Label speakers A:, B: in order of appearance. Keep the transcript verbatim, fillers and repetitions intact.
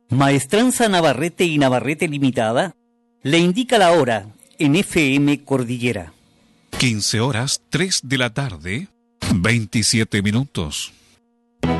A: Maestranza Navarrete y Navarrete Limitada le indica la hora en F M Cordillera.
B: quince horas, tres de la tarde, veintisiete minutos.